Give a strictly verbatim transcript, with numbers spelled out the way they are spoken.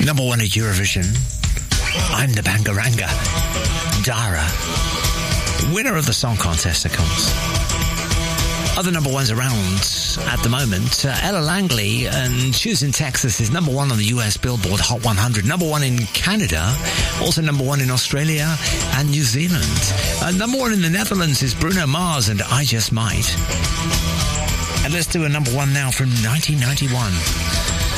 Number one at Eurovision. I'm the Bangaranga. Dara. Winner of the song contest, of course. Other number ones around at the moment. Uh, Ella Langley and Choosing Texas is number one on the U S Billboard Hot one hundred. Number one in Canada. Also number one in Australia and New Zealand. Uh, number one in the Netherlands is Bruno Mars and I Just Might. And let's do a number one now from nineteen ninety-one.